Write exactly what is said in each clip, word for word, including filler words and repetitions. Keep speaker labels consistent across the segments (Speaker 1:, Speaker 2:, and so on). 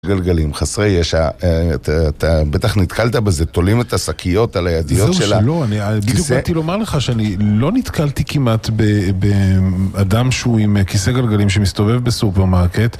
Speaker 1: גלגלים, חסרי ישע, אתה, אתה בטח נתקלת בזה, תולים את השקיות על הידיות שלה.
Speaker 2: זהו שלא, אני בדיוק באתי לומר לך שאני לא נתקלתי כמעט באדם שהוא עם כיסא גלגלים שמסתובב בסופרמרקט,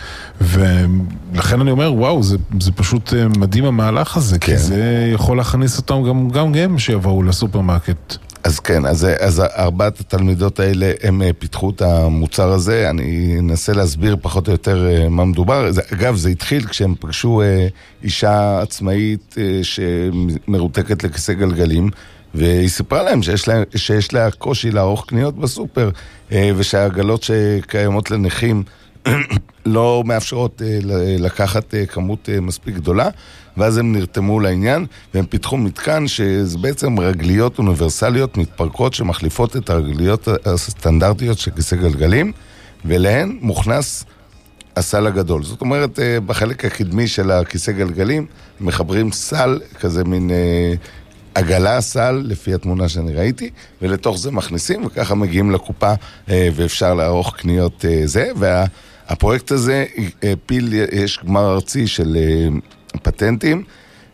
Speaker 2: ולכן אני אומר, וואו, זה, זה פשוט מדהים המהלך הזה, כן. כי זה יכול להכניס אותם גם, גם הם שיבואו לסופרמרקט.
Speaker 1: אז כן, אז, אז ארבעת התלמידות האלה, הם פיתחו את המוצר הזה, אני אנסה להסביר פחות או יותר מה מדובר. זה, אגב, זה התחיל כשהם פגשו אישה עצמאית שמרותקת לכיסא גלגלים, והיא סיפרה להם שיש לה, שיש לה קושי לערוך קניות בסופר, ושהעגלות שקיימות לנכים לא מאפשרות לקחת כמות מספיק גדולה, ואז הם נרתמו לעניין, והם פיתחו מתקן שזה בעצם רגליות אוניברסליות מתפרקות שמחליפות את הרגליות הסטנדרטיות של כיסא גלגלים, ולהן מוכנס הסל הגדול. זאת אומרת, בחלק הקדמי של הכיסא גלגלים מחברים סל, כזה מין עגלה סל, לפי התמונה שאני ראיתי, ולתוך זה מכניסים, וככה מגיעים לקופה, ואפשר לערוך קניות זה, והפרויקט הזה פיל, יש גמר ארצי של פטנטים,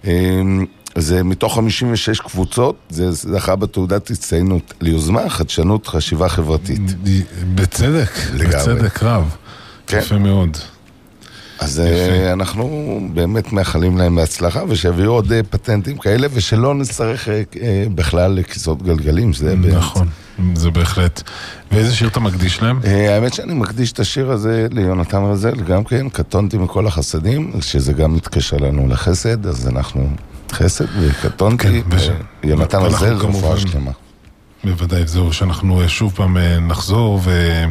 Speaker 1: זה מתוך חמישים ושש קבוצות, זה זכה בתעודת הצטיינות ליוזמה, חדשנות, חשיבה חברתית.
Speaker 2: בצדק, בצדק רב. יפה מאוד.
Speaker 1: אז אנחנו באמת מאחלים להם להצלחה, ושהביאו עוד פטנטים כאלה, ושלא נצטרך בכלל לכיסאות גלגלים.
Speaker 2: נכון, זה בהחלט. ואיזה שיר אתה מקדיש להם?
Speaker 1: האמת שאני מקדיש את השיר הזה ליונתן רזל, גם כן, קטונתי מכל החסדים, שזה גם מתקשר לנו לחסד, אז אנחנו חסד וקטונתי, ויונתן רזל רפואה שלמה.
Speaker 2: בוודאי, זהו, שאנחנו שוב פעם נחזור,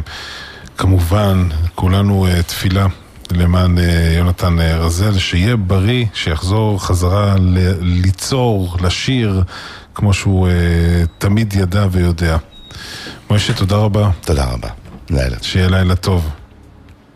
Speaker 2: וכמובן, כולנו תפילה. למען יונתן רזל, שיהיה בריא, שיחזור חזרה ל- ליצור, לשיר, כמו שהוא uh, תמיד ידע ויודע. משה, תודה רבה.
Speaker 1: תודה רבה. לילה.
Speaker 2: שיהיה לילה טוב.